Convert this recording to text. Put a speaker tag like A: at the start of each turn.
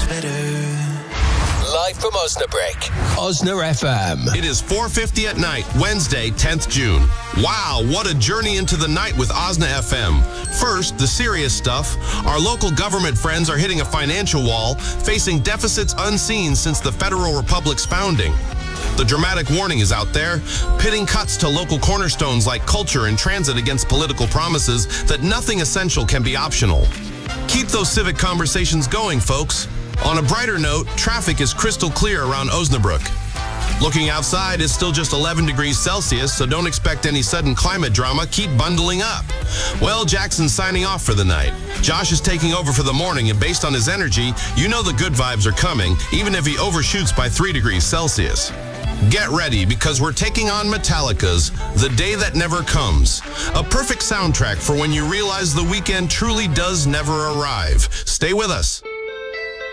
A: Live from Osnabrück, Osna FM.
B: It is 4:50 at night, Wednesday, 10th June. Wow, what a journey into the night with Osna FM. First, the serious stuff. Our local government friends are hitting a financial wall, facing deficits unseen since the Federal Republic's founding. The dramatic warning is out there, pitting cuts to local cornerstones like culture and transit against political promises that nothing essential can be optional. Keep those civic conversations going, folks. On a brighter note, traffic is crystal clear around Osnabrück. Looking outside, it's still just 11 degrees Celsius, so don't expect any sudden climate drama. Keep bundling up. Well, Jackson's signing off for the night. Josh is taking over for the morning, and based on his energy, you know the good vibes are coming, even if he overshoots by 3 degrees Celsius. Get ready, because we're taking on Metallica's The Day That Never Comes. A perfect soundtrack for when you realize the weekend truly does never arrive. Stay with us.